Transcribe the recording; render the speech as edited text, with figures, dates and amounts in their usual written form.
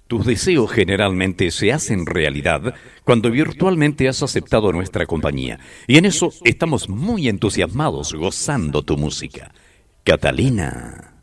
Tus deseos generalmente se hacen realidad cuando virtualmente has aceptado nuestra compañía. Y en eso estamos muy entusiasmados gozando tu música. Catalina.